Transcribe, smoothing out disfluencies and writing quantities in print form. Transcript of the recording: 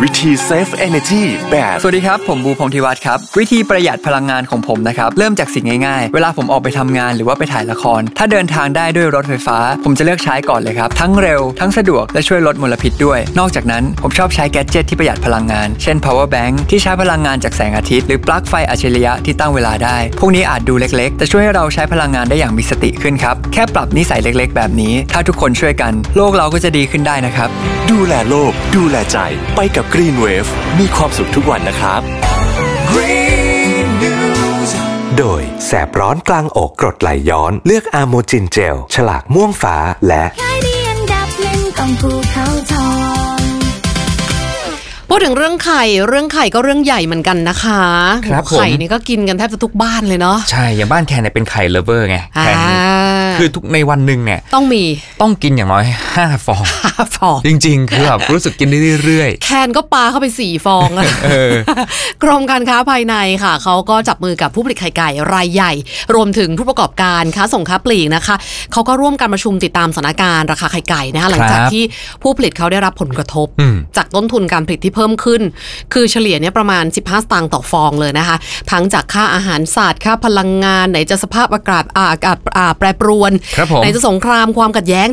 วิธี Save Energy แบบสวัสดีครับผมบูพงษ์ธิวัฒน์ครับวิธีประหยัดพลังงานของผมนะครับเริ่มจากสิ่งง่ายๆเวลาผมออกไปทำงานหรือว่าไปถ่ายละครถ้าเดินทางได้ด้วยรถไฟฟ้าผมจะเลือกใช้ก่อนเลยครับทั้งเร็วทั้งสะดวกและช่วยลดมลพิษด้วยนอกจากนั้นผมชอบใช้แกดเจ็ตที่ประหยัดพลังงานเช่น power bank ที่ใช้พลังงานจากแสงอาทิตย์หรือปลั๊กไฟอัจฉริยะที่ตั้งเวลาได้พวกนี้อาจดูเล็กๆแต่ช่วยให้เราใช้พลังงานได้อย่างมีสติขึ้นครับแค่ปรับนิสัยเล็กๆแบบนี้ถ้าทุกคนช่วยกันโลกเราก็จะดีขึ้นได้นะครับดูแลโลกดูแลใจไปกับ Green Wave มีความสุขทุกวันนะครับ Green News โดยแสบร้อนกลางอกกรดไหลย้อนเลือกอาโมจินเจลฉลากม่วงฟ้าและขายดีอันดับหนึ่งของภูเขาทองพูดถึงเรื่องไข่ก็เรื่องใหญ่เหมือนกันนะคะครับผมไข่นี่ก็กินกันแทบจะทุกบ้านเลยเนาะใช่อย่างบ้านแคนเนี่ยเป็นไข่เลฟเวอร์ไงแคนคือทุกในวันหนึ่งเนี่ยต้องกินอย่างน้อย5 ฟองจริงๆคือแบบรู้สึกกินได้เรื่อยๆแคนก็ปาเข้าไป4 ฟองกรมการค้าภายในค่ะเขาก็จับมือกับผู้ผลิตไข่ไก่รายใหญ่รวมถึงผู้ประกอบการค้าส่งค้าปลีกนะคะเขาก็ร่วมกันประชุมติดตามสถานการณ์ราคาไข่ไก่นะคะหลังจากที่ผู้ผลิตเขาได้รับผลกระทบจากต้นทุนการผลิตที่เพิ่มขึ้นคือเฉลี่ยเนี่ยประมาณ15 สตางค์ต่อฟองเลยนะคะทั้งจากค่าอาหารสัตว์ค่าพลังงานไหนจะสภาพอากาศแปรปรวนไหนจะสงครามความขัดแย้ง